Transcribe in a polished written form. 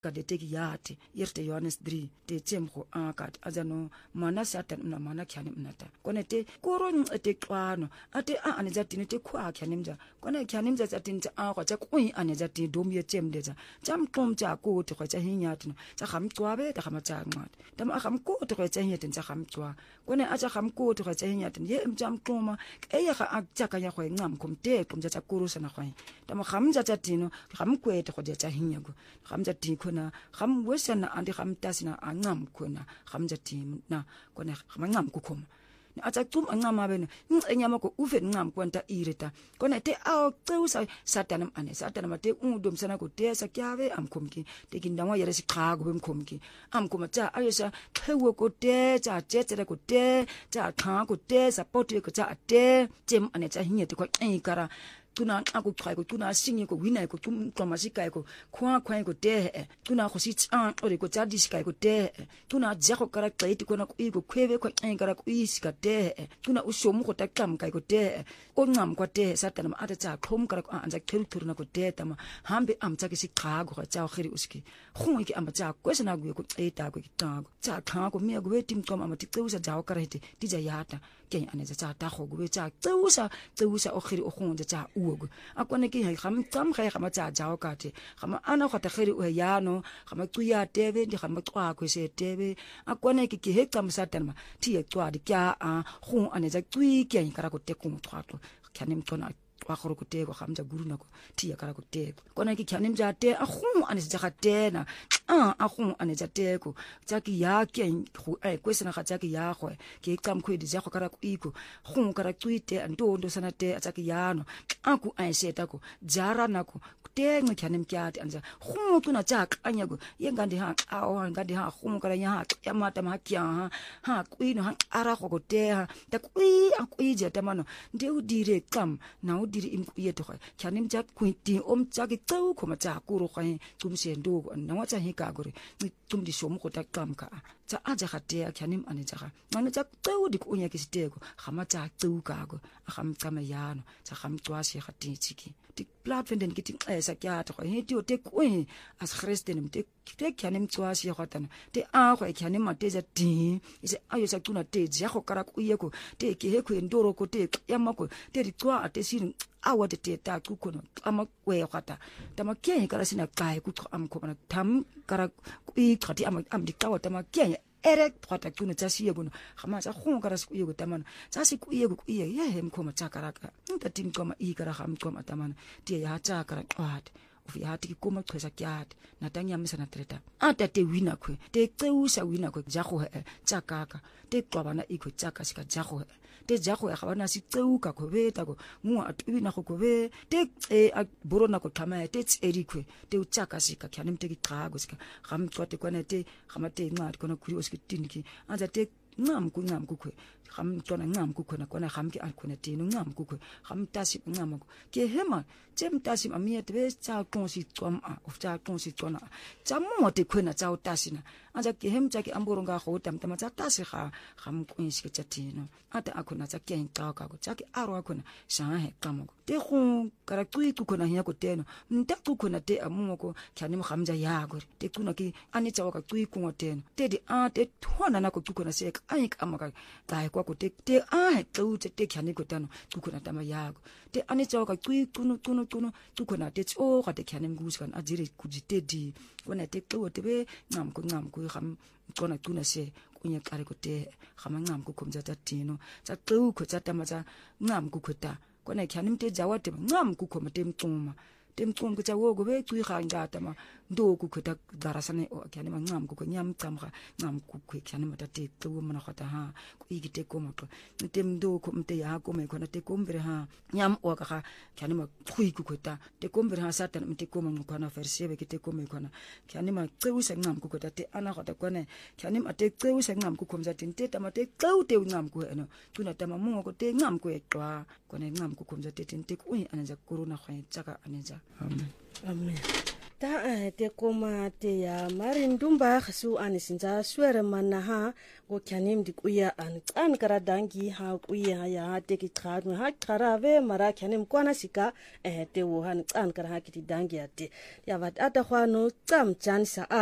kade teki yati yerte Johannes 3 te tsemgo akat azano mana satan na mana kyanim nata kone te koron te kwano ate ane zatini te kwa kyanimja kone kyanimja zatin ta kwa cha kui ane zati domye tsemdeza jam kom cha ko te kwa cha hinyatno cha kham kwabe ta khama cha ngat tam kham ko te kwa cha hinyatin cha kham kwa kone acha kham ko te kwa cha hinyatin ye jam koma e ya kha cha ka ya khwe ngam kom te kom cha kurusa na khwe tam kham cha tino kham kwete kwa cha hinyago kham cha ti na kham wesana andi kham tasina angam khona kham jatim na kone kham ngam kukhoma ni acha tum angam abene enyama ko uve ngam kwanta ireta kone te aw tseusa satanam ane satanam te undom sana ko te sakyave amkhomki te kindangwa yere sikhago bemkhomki amkhoma cha ayesa khewo ko te cha chetsere ko te cha kha ko te support ko cha te jem ane cha hinyete ko enkara tuna aku try ko tuna singi ko wina ko tum tomasika ko kwa ko te tuna ko sit an ore ko tadisika ko te tuna jako kara tsaiti ko na ko iko khwebe ko engara ko isika te tuna ushomu ko takam ko te o ngam ko te satana ata cha khom kara ko anja khelu na ko te tama hambe amcha ke sikha go cha khiri uski khung ki amcha ko sana gu ko tsaita ko ta cha kha ko me go wetim ko amati tseusa jaw kara hete tija yata ke ane cha ta go go cha tseusa o khiri o khong cha ugo akone ki kham tsam kha khama cha jaw ka te khama ana khata khiri o yano khama tsuya tebe ndi khama twa ko se tebe akone ki he tsam satana ti e twa di kya a khung ane cha tsui ke kara ko te kung twa to kyanim tona wa khoro ko te ko khamja guru na ko ti kara ko te kona ki kyanim ja te a khung ane ja khate na a khung ane ja te ko ja ki ya ke khu ko sena kha ja ki ya kho ke tsam khu di ja kho kara ko iko khung kara tuite ando sana te ja ki ya no aku ai seta ko jara na ko te ngkyanim kyati anja khung tuna ja kanya go yengandi ha a ngandi ha khung kara ya ya mata ma kya ha kuino ha ara ko te ha ta kui a kui je ta mano de udire kam na udire im kuye to kyanim ja kuiti om ja ki tau ko ma ja ku ro kha tum se ndo na wa cha hi ka gore tum di shom ko ta kam ka cha aja khate kyanim ane ja ngana ja tau di ku nya ki siteko khama ja tau ka go kham tsama yano cha kham twa se khati chiki ti platform den kiting sa kya to he ti o te ku as christian te kyanim twa se khatan te a ko kyanim ma te ja ti ise ayo sa tuna te ja ko kara ku ye ko te ki he ku ndoro ko te yama ko te ri twa ate sin awa te ta ku ko no ama kwe khata tama ke kara sina kai ku am ko na tam kara ku i khati am di tawa tama ke ere khata tuna cha si ye go no khama cha khong kara ku ye go tamana cha si ku ye ye hem ko ma cha kara ka ta tim ko ma i kara kham ko ma tamana ti ya cha kara kwat ufi hati ki koma kwesa kyat na tanya misa na treta ata te wina kwe te tseusa wina kwe jako cha kaka te kwabana iko chaka sika jako te jako ya khabana si tseuka ko beta ko mu atwina ko be te a borona ko thama te tseri kwe te uchaka sika kyanim te ki qago sika kham tsote kwana te khamate ngat kona kuri oski tinki anja te ngam ku kwe kham tona ngam ku kona kona kham ki an kona te no ngam ku kwe kham tasi ngam ko ke hema jem tasi amia te cha konsi twam a of cha konsi tona cha mo te kona cha tasina anja ke hem cha ki amboronga kho tam tam cha tasi kha kham ku iski cha tino ata akona cha ke ta ka ko cha ki aro akona sha he kamo te khu kara tui ku kona hiya ko teno nta ku kona te amu ko kyani mo khamja ya gore te kuna ki ani cha ka tui ku ngoteno te di a te thona na ko tu kona se ka ai ka amaka kai ko te a he tu te kyani ko tano tu kona tama ya te ani cha ka tui kuno tu kona te o ka te kyani ngus kan ajire ku jite di kona te to te be ngam ko kham kona tuna se kunya kare ko te khama ngam ko komja ta tino cha tu ko cha tama cha ngam ko ta kona kyanim te jawa te ngam ku khoma tem ko cha wo go be tu kha nga ta ma ndo ku khota darasane o kyanim ngam ku ko nyam tamra ngam ku kyanim ta te tu mo na khata ha ku igite ko mo tem ndo ko mte ya ko me kona te ko mbre ha nyam o ka kyanim ku ku khota te ko mbre ha satan mte ko mo kona fersebe ke te ko me kona kyanim tsewu sa ngam ku khota te ana khata kone kyanim ate tsewu sa ngam ku khomja tin te ta ma te tsewu te ngam ku eno tuna ta ma mo ko te ngam ku e twa kone ngam ku khomja te tin te ku ana ja corona khoi chaka ane ja amen Ta te koma te ya marindumba su anisinza swere manaha go kyanim di kuya an karadangi ha kuya ya te kitrat ha karave mara kyanim kwana sika te wo han an kara ha kiti dangi ate ya vat ata khwano tsam chan sa